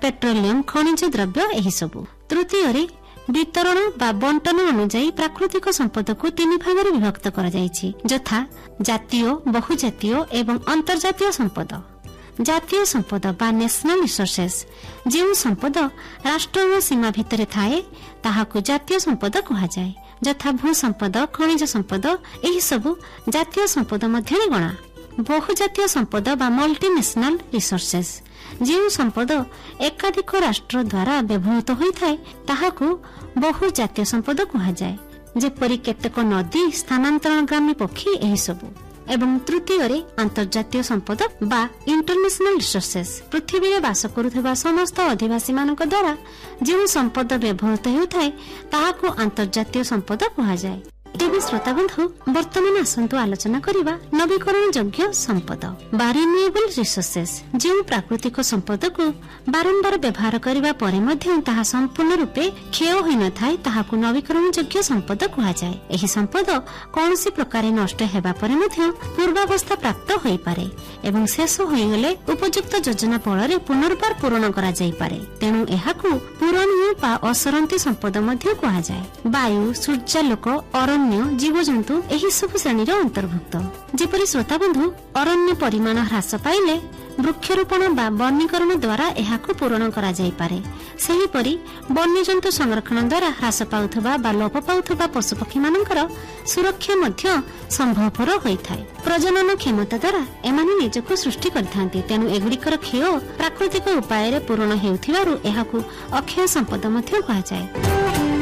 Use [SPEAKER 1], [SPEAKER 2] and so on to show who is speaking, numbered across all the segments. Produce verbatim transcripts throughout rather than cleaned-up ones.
[SPEAKER 1] Petroleum खनिज द्रव्य एही सबु। तृतीय वितरण बा बंटन अनुजाई प्राकृतिक संपद को तीन भाग में विभक्त करा जायछि, यथा जातीय, बहुजातीय एवं अंतर्जातीय संपद। जातीय संपद बा नेशनल रिसोर्सेस जो संपद राष्ट्र सीमा भितर थाए ताहाकु जातीय संपद कहा जाए, यथा भू संपद, खनिज संपद एही सबु जातीय संपद मध्य गणा। बहुजातीय संपद बा मल्टीनेशनल रिसोर्सेस जो संपद एकाधिक राष्ट्र द्वारा व्यवहृत होइथाय ताहाकु बहुजातीय संपद कहा जाए, जेपरि केतेक नदी, स्थानांतरण ग्रामी पक्षी एही सबु। एवं तृतीय अंतर्जातीय संपद बा इंटरनेशनल रिसोर्सेस पृथ्वी में बास करुवा समस्त अधिवासी मानक द्वारा जो संपद व्यवहृत होता ताहाकु अंतर्जातीय संपद कहा जाए। तेबे श्रोता बंधु वर्तमान आसंतु आलोचना करिबा नवीकरण योग्य संपद बा रिन्यूएबल रिसोर्सेस जो प्राकृतिक संपद को बारंबार व्यवहार करिबा परे मध्ये ताहा संपूर्ण रूपे क्षय होई न थाए ताहाकु नवीकरण योग्य संपद कहा जाए। एही संपद कौनसी प्रकार नष्ट हेबा परे मध्ये पूर्वावस्था प्राप्त होई पारे एवं शेष होई गले उपयुक्त योजना बଳରେ पुनर्बार पूर्ण करा जाई पारे, तेणु एहाकु पूरणीय बा असरंती संपद मध्ये कहा जाए। वायु, सूर्यालोक, अरण्य, जीवजंतु एही सब श्रेणी अंतर्भुक्त। जेपरि श्रोता बंधु अरण्य परिमाण ह्रास पाइले वृक्षरोपण बा वनीकरण द्वारा एहाकु पूर्ण करा जाई पारे, सेही परि वन्यजंतु संरक्षण द्वारा ह्रास पाउथबा बा लोप पाउथबा पशुपक्षी मानकर सुरक्षा मध्य संभवपर होइथाय। प्रजनन क्षमता द्वारा एमाने निजको सृष्टि करथांती, तेणु एगुड़िकर क्षय प्राकृतिक उपाय पूर्ण हेउथिबारु एहाकु अक्षय संपद मध्य कहा जाए।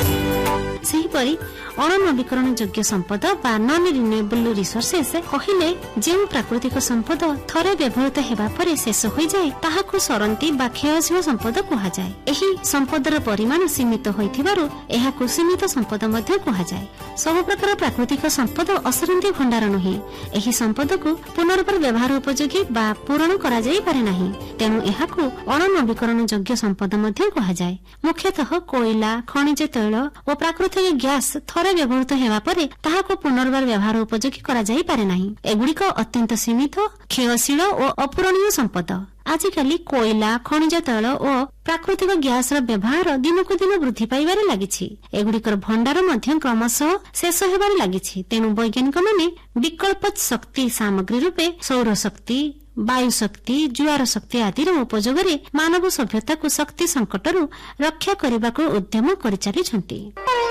[SPEAKER 1] सेहीपरि अणनवीकरण योग्य संपद बा नॉन रिन्यूएबल रिसोर्सेस कहिले जो प्राकृतिक संपद थरे व्यवहृत हेबा परे शेष हो जाए ताहाकु सरंती बा क्षयशील संपद कहा जाए। एही संपदर परिमाण सीमित होइथिबारु एहाकु सीमित संपद मध्ये कहा जाए। सब प्रकार प्राकृतिक संपद असरंती भंडार नहे, एही संपद को पुनर्बार व्यवहार उपयोगी बा पूरण करा जाई पारे नाही, तेणु एहाकु अणनवीकरण योग्य संपद मध्ये कहा जाए। मुख्यतः कोयला, खनिज तैल और प्राकृतिक गैस थरे व्यवहृत हेबा परे ताहाको पुनर्बार व्यवहार उपयोगी करा जाई पारे नाही। एगुड़िक अत्यंत सीमित, क्षयशील और अपूरणीय संपद। आजिकाली कोयला, खनिज तैल और प्राकृतिक गैस व्यवहार दिनकु दिन वृद्धि पाइबारे लागिछि। एगुड़िकर भंडार मध्य क्रमशः शेष हेबारे लागिछि, तेणु वैज्ञानिक माने विकल्प शक्ति सामग्री रूपे सौर शक्ति, वायु शक्ति, जुआर शक्ति आदि उपयोग में मानव सभ्यता को शक्ति संकट रक्षा करने को उद्यम कर चली।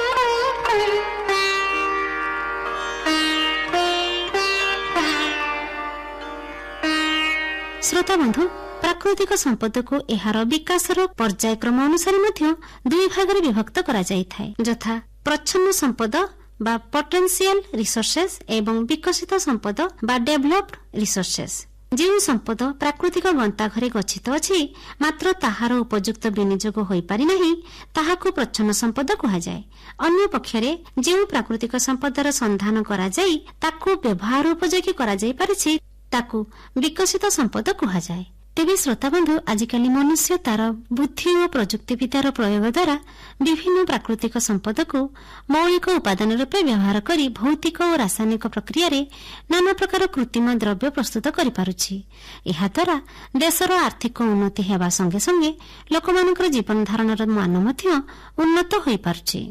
[SPEAKER 1] श्रोता बंधु प्राकृतिक संपद को एहार विकासर पर्यायक्रम अनुसार मध्य दुई भाग में विभक्त करा जाइथाय, यथा प्रच्छन्न संपद बा पोटेंशियल रिसोर्सेस एवं विकसित संपद बा डेवलप्ड रिसोर्सेस। जो संपद प्राकृतिक गंताघरे गच्छित अछि मात्र ताहार उपयुक्त विनियोग होई पारि नाही ताहाकु प्रच्छन्न संपद कहा जाए। अन्य पक्षरे जो प्राकृतिक संपदर संधान करा जाई ताकु व्यवहार उपयोगी करा जाई पारिछि ताकु विकसित संपद कहा जाए। तेबे श्रोता बंधु आजिकाली मनुष्य तार बुद्धि और प्रजुक्तिविद्यार प्रयोग द्वारा विभिन्न प्राकृतिक संपद को मौलिक उपादान रूपे व्यवहार करी भौतिक और रासायनिक प्रक्रिया रे नाना प्रकार कृत्रिम द्रव्य प्रस्तुत करि पारुछि। एहा द्वारा देशर आर्थिक उन्नति हेबा संगे संगे लोकमानकर जीवन धारणर मान मध्य उन्नत होई पारुछि।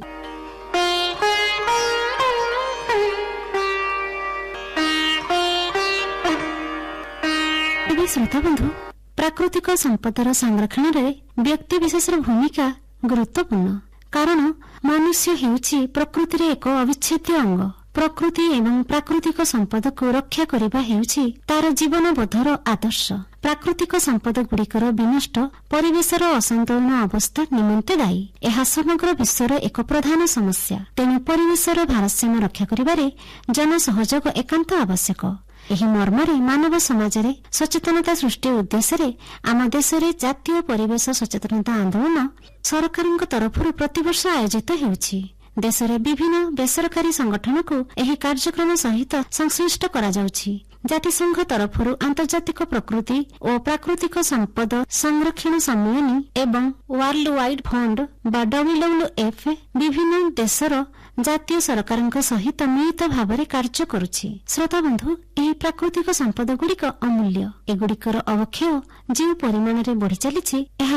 [SPEAKER 1] श्रोता बंधु प्राकृतिक संपदर संरक्षण रे व्यक्ति विशेष भूमिका गुरुत्वपूर्ण, कारण मनुष्य हेउछि प्रकृति रे एक अविच्छेद्य अंग। प्रकृति एवं प्राकृतिक संपद को रक्षा करबा हेउछि तार जीवन बोधर आदर्श। प्राकृतिक संपद गुड़िकर विनष्ट परिवेशर असंतुलन अवस्था निमंते दायी। यह समग्र विश्वर एक प्रधान समस्या, तेणु परिवेशर भारसाम्य रक्षा करिबारे जन सहयोग एकांत आवश्यक। एही मर्मरे मानव समाज रे सचेतनता सृष्टि उद्देश्य आम देश रे जातीय परिवेश सचेतनता आंदोलन सरकारक तरफ प्रतिवर्ष आयोजित हेउछि। देश रे विभिन्न बेसरकारी संगठन को एही कार्यक्रम सहित संश्लिष्ट करा जाउछि। जातिसंघ तरफ आंतर्जातिक प्रकृति और प्राकृतिक संपद संरक्षण सम्मेलन एवं वर्ल्ड वाइड फंड बा डब्ल्यू डब्ल्यू एफ विभिन्न देशर जातीय सरकारଙ୍କ सहित मिलित भाବରେ କାର୍ଯ୍ୟ କରୁଛି। श्रोता बंधु ଏହି प्राकृतिक संपद गुड़िक अमूल्य। एगुड़िकर अवक्षय जो परिमाण रे बढ़ी चलीछि